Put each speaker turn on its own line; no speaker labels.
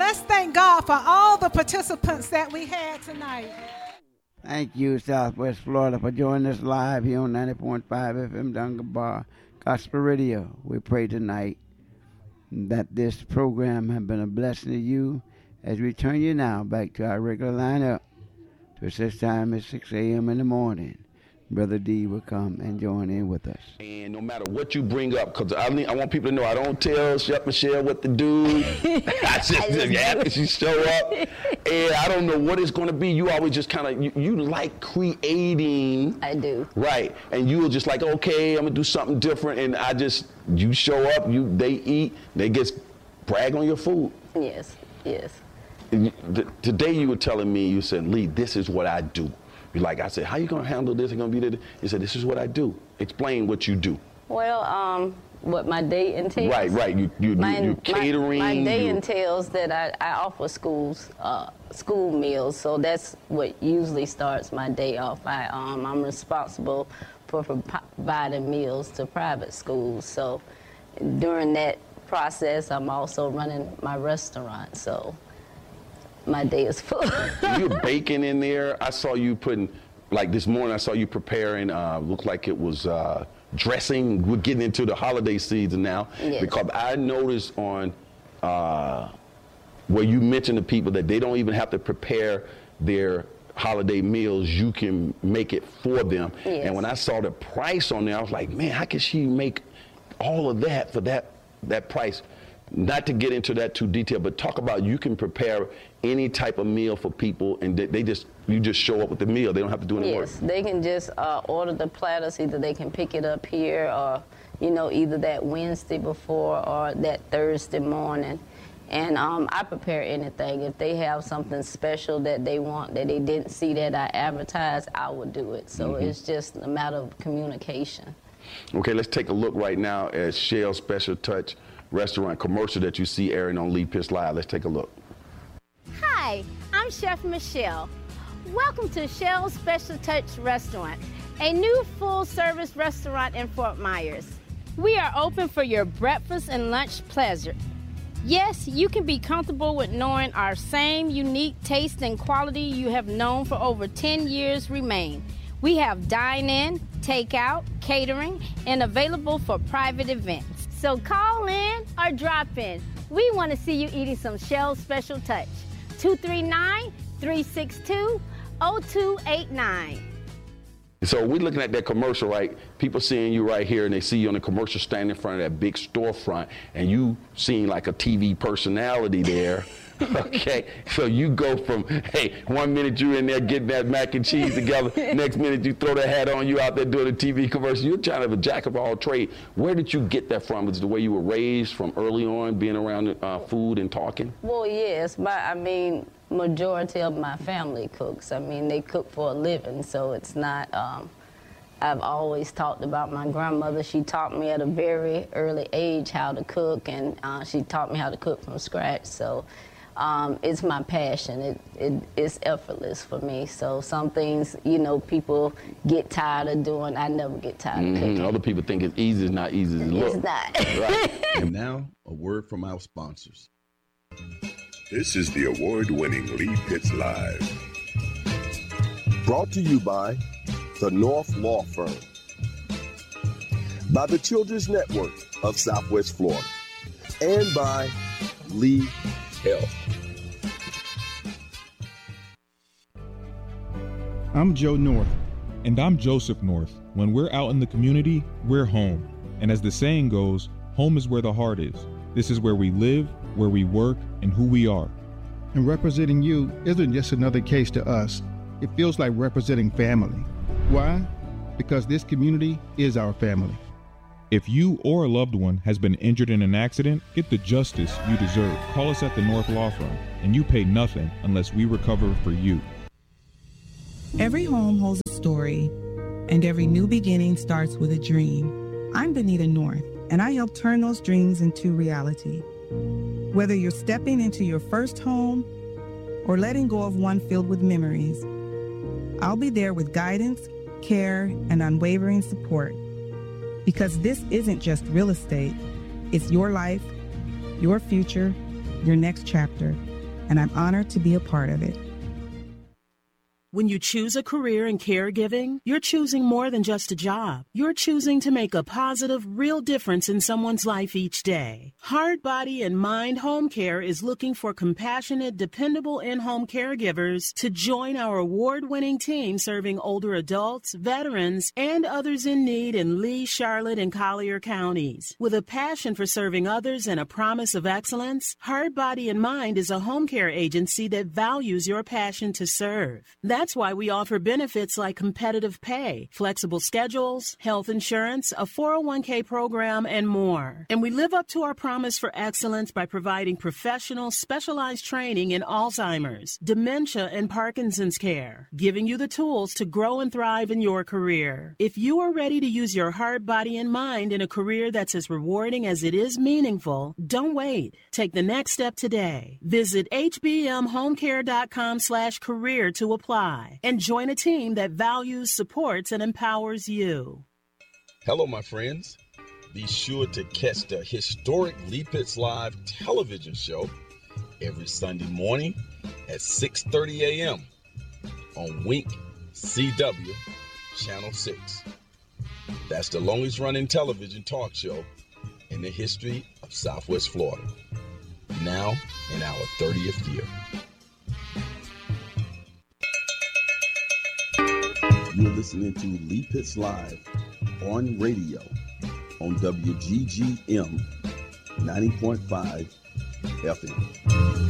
let's thank God for all the participants that we had tonight.
Thank you, Southwest Florida, for joining us live here on 90.5 FM Dunga Bar Gospel Radio. We pray tonight that this program has been a blessing to you as we turn you now back to our regular lineup. To this time at 6 a.m. in the morning. Brother D will come and join in with us.
And no matter what you bring up, because I want people to know I don't tell Chef Michelle what to do. I just happy she show up. And I don't know what it's going to be. You always just kind of, you like creating.
I do.
Right. And you were just like, okay, I'm going to do something different. And you show up, they eat, they just brag on your food.
Yes, yes.
Today you were telling me, you said, Lee, this is what I do. You're like, I said, how you going to handle this? It's going to be this. You said, this is what I do. Explain what you do.
Well, what my day entails.
Right. You're catering.
My day entails that I offer school meals. So that's what usually starts my day off. I'm responsible for providing meals to private schools. So during that process, I'm also running my restaurant. So my day is full.
You're baking in there. I saw you putting, like this morning, I saw you preparing, looked like it was dressing. We're getting into the holiday season now.
Yes.
Because I noticed on where you mentioned to people that they don't even have to prepare their holiday meals. You can make it for them.
Yes.
And when I saw the price on there, I was like, man, how can she make all of that for that price? Not to get into that too detailed, but talk about you can prepare any type of meal for people, and you just show up with the meal. They don't have to do any work.
Yes, they can just order the platters. Either they can pick it up here, or either that Wednesday before or that Thursday morning. And I prepare anything. If they have something special that they want that they didn't see that I advertised, I will do it. So it's just a matter of communication.
Okay, let's take a look right now at Shell's Special Touch restaurant commercial that you see airing on Lee Pitts Live. Let's take a look.
Hi, I'm Chef Michelle. Welcome to Shell's Special Touch Restaurant, a new full-service restaurant in Fort Myers. We are open for your breakfast and lunch pleasure. Yes, you can be comfortable with knowing our same unique taste and quality you have known for over 10 years remain. We have dine-in, takeout, catering, and available for private events. So call in or drop in. We want to see you eating some Shell's Special Touch. 239-362-0289.
So we're looking at that commercial, right? People seeing you right here, and they see you on the commercial standing in front of that big storefront, and you seem like a TV personality there. Okay, so you go from, hey, 1 minute you in there getting that mac and cheese together, next minute you throw that hat on, you out there doing a TV commercial. You're kind of a jack of all trades. Where did you get that from? Was it the way you were raised from early on, being around food and talking?
Well, yes, majority of my family cooks. They cook for a living, so it's not, I've always talked about my grandmother. She taught me at a very early age how to cook, and she taught me how to cook from scratch. So it's my passion. It's effortless for me. So some things, people get tired of doing. I never get tired of cooking.
Other people think it's easy. It's not easy as it looks.
It's not.
Right.
And now, a word from our sponsors.
This is the award-winning Lee Pitts Live.
Brought to you by the North Law Firm, by the Children's Network of Southwest Florida, and by Lee Health.
I'm Joe North. And I'm Joseph North. When we're out in the community, we're home. And as the saying goes, home is where the heart is. This is where we live, where we work, and who we are.
And representing you isn't just another case to us. It feels like representing family. Why? Because this community is our family.
If you or a loved one has been injured in an accident, get the justice you deserve. Call us at the North Law Firm, and you pay nothing unless we recover for you.
Every home holds a story, and every new beginning starts with a dream. I'm Benita North, and I help turn those dreams into reality. Whether you're stepping into your first home or letting go of one filled with memories, I'll be there with guidance, care, and unwavering support. Because this isn't just real estate, it's your life, your future, your next chapter. and I'm honored to be a part of it.
When you choose a career in caregiving, you're choosing more than just a job. You're choosing to make a positive, real difference in someone's life each day. Heart, Body, and Mind Home Care is looking for compassionate, dependable in-home caregivers to join our award-winning team serving older adults, veterans, and others in need in Lee, Charlotte, and Collier counties. With a passion for serving others and a promise of excellence, Heart, Body, and Mind is a home care agency that values your passion to serve. That's why we offer benefits like competitive pay, flexible schedules, health insurance, a 401k program, and more. And we live up to our promise for excellence by providing professional, specialized training in Alzheimer's, dementia, and Parkinson's care, giving you the tools to grow and thrive in your career. If you are ready to use your heart, body, and mind in a career that's as rewarding as it is meaningful, don't wait. Take the next step today. Visit hbmhomecare.com/career to apply. And join a team that values, supports, and empowers you.
Hello, my friends. Be sure to catch the historic Lee Pitts Live television show every Sunday morning at 6:30 a.m. on Wink CW Channel 6. That's the longest running television talk show in the history of Southwest Florida. Now in our 30th year. You're listening to Lee Pitts Live on radio on WGGM 90.5 FM.